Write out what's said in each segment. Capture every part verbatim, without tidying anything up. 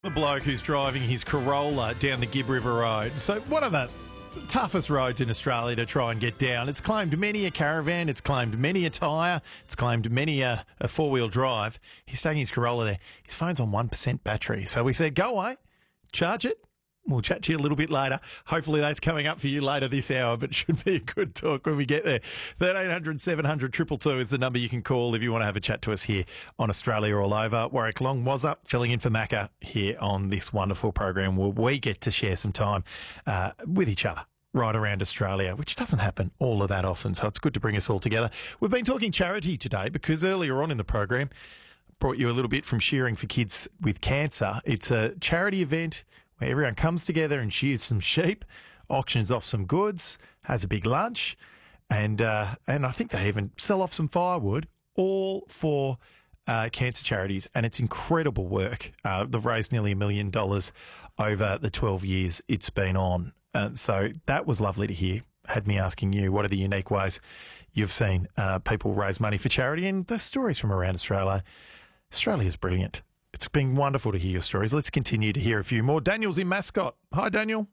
The bloke who's driving his Corolla down the Gibb River Road. So one of the toughest roads in Australia to try and get down. It's claimed many a caravan, it's claimed many a tyre, it's claimed many a, a four-wheel drive. He's taking his Corolla there. His phone's on one percent battery. So we said, go away, charge it. We'll chat to you a little bit later. Hopefully that's coming up for you later this hour, but it should be a good talk when we get there. thirteen hundred, seven hundred, two two two is the number you can call if you want to have a chat to us here on Australia All Over. Warwick Long was up, filling in for Macca here on this wonderful program where we get to share some time uh, with each other right around Australia, which doesn't happen all of that often. So it's good to bring us all together. We've been talking charity today because earlier on in the program, brought you a little bit from Shearing for Kids with Cancer. It's a charity event where everyone comes together and shears some sheep, auctions off some goods, has a big lunch, and uh, and I think they even sell off some firewood, all for uh, cancer charities. And it's incredible work. Uh, they've raised nearly a million dollars over the twelve years it's been on. Uh, so that was lovely to hear. Had me asking you, what are the unique ways you've seen uh, people raise money for charity? And the stories from around Australia. Australia's brilliant. It's been wonderful to hear your stories. Let's continue to hear a few more. Daniel's in Mascot. Hi, Daniel.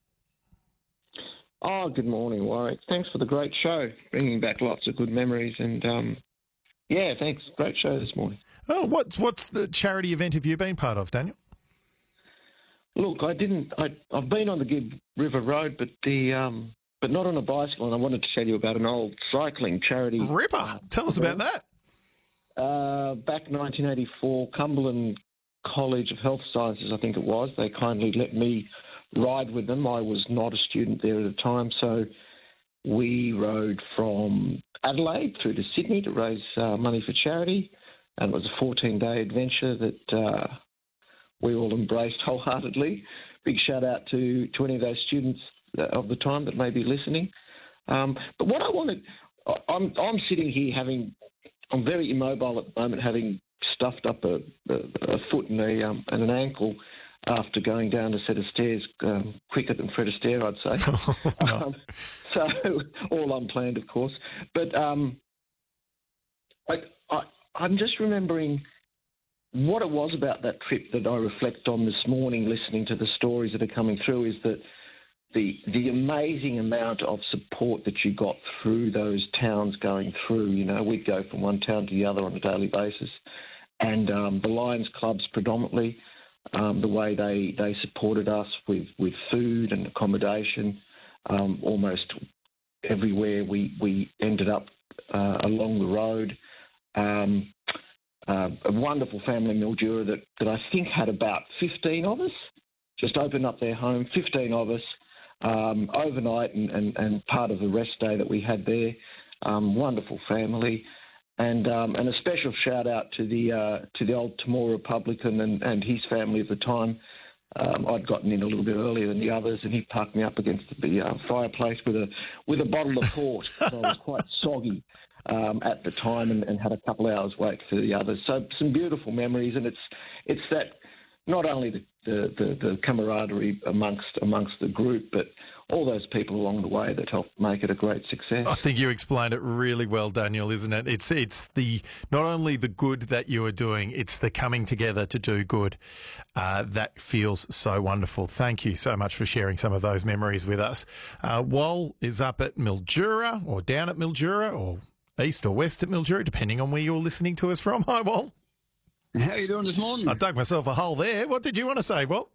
Oh, good morning, Warwick. Thanks for the great show, bringing back lots of good memories. And, um, yeah, thanks. Great show this morning. Oh, what's what's the charity event have you been part of, Daniel? Look, I didn't. I, I've been on the Gibb River Road, but the um, but not on a bicycle. And I wanted to tell you about an old cycling charity. Ripper. Uh, Tell us about that. Uh, back nineteen eighty-four, Cumberland College of Health Sciences, I think it was. They kindly let me ride with them. I was not a student there at the time, so we rode from Adelaide through to Sydney to raise uh, money for charity, and it was a fourteen-day adventure that uh, we all embraced wholeheartedly. Big shout-out to, to any of those students of the time that may be listening. Um, but what I wanted, I'm, I'm sitting here having... I'm very immobile at the moment, having stuffed up a, a, a foot and, a, um, and an ankle after going down a set of stairs um, quicker than Fred Astaire, I'd say. Oh, no. um, so all unplanned, of course. But um, I, I, I'm just remembering what it was about that trip that I reflect on this morning, listening to the stories that are coming through, is that The, the amazing amount of support that you got through those towns going through. You know, we'd go from one town to the other on a daily basis. And um, the Lions clubs predominantly, um, the way they, they supported us with, with food and accommodation, um, almost everywhere we, we ended up uh, along the road. Um, uh, a wonderful family in Mildura that, that I think had about fifteen of us, just opened up their home, fifteen of us, Um, overnight and, and, and part of the rest day that we had there. Um, wonderful family. And um, and a special shout out to the uh, to the old Timor Republican and, and his family at the time. Um, I'd gotten in a little bit earlier than the others, and he parked me up against the uh, fireplace with a with a bottle of port. So I was quite soggy um, at the time, and, and had a couple of hours wait for the others. So some beautiful memories, and it's it's that. Not only the, the, the, the camaraderie amongst amongst the group, but all those people along the way that helped make it a great success. I think you explained it really well, Daniel, isn't it? It's it's the not only the good that you are doing, it's the coming together to do good uh, that feels so wonderful. Thank you so much for sharing some of those memories with us. Uh, Wal is up at Mildura, or down at Mildura, or east or west at Mildura, depending on where you're listening to us from. Hi, Wal. How are you doing this morning? I dug myself a hole there. What did you want to say, Wal?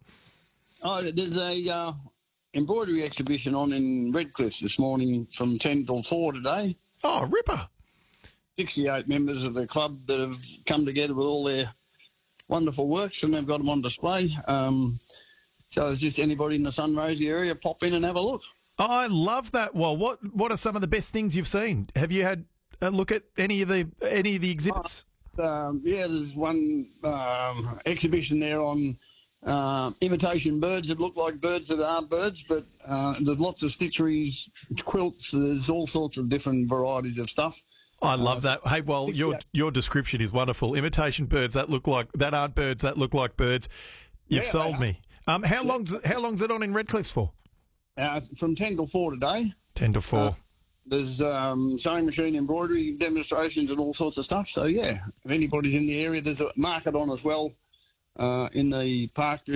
Oh, there's a uh, embroidery exhibition on in Redcliffe this morning from ten till four today. Oh, ripper. sixty-eight members of the club that have come together with all their wonderful works, and they've got them on display. Um, so it's just anybody in the Sunrosy area, pop in and have a look. I love that. Well, what what are some of the best things you've seen? Have you had a look at any of the any of the exhibits? Uh, Um, yeah, there's one um, exhibition there on uh, imitation birds that look like birds that aren't birds, but uh, there's lots of stitcheries, quilts, there's all sorts of different varieties of stuff. I love uh, that. Hey, well, your your description is wonderful. Imitation birds that look like that aren't birds that look like birds. You've yeah, sold me. Um, how yeah. long's how long's it on in Redcliffe for? Uh, from ten till four today. Ten to four. Uh, There's um, sewing machine embroidery demonstrations and all sorts of stuff. So, yeah, if anybody's in the area, there's a market on as well uh, in the park